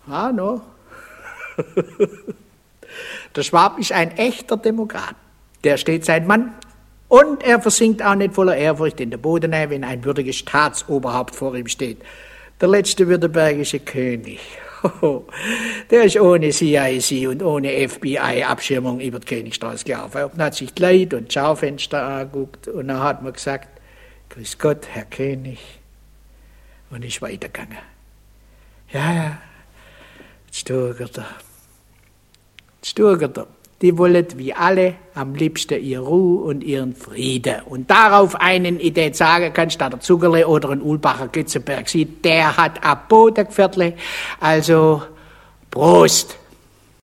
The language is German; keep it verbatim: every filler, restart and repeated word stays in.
Ah, no. Der Schwab ist ein echter Demokrat. Der steht sein Mann und er versinkt auch nicht voller Ehrfurcht in der Bodenei, wenn ein würdiges Staatsoberhaupt vor ihm steht. Der letzte württembergische König. Der ist ohne C I C und ohne F B I-Abschirmung über die Königstraße gelaufen. Er hat sich die Leute und die Schaufenster angeguckt und dann hat man gesagt, grüß Gott, Herr König, und ist weitergegangen. Ja, ja, jetzt turgert er. Jetzt turgert er. Die wollen wie alle am liebsten ihre Ruhe und ihren Frieden. Und darauf einen, ich den sagen kann, statt der Zuckerle oder ein Ulbacher Glitzenberg sieht, der hat ein Bodengeviertel. Also, Prost!